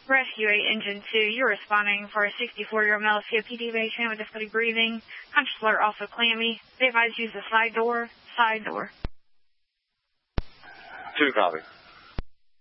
Rescue 8, Engine 2, you're responding for a 64-year-old male COPD patient with difficulty breathing. Conscious alert, also clammy. They advise use the side door. 2 copy.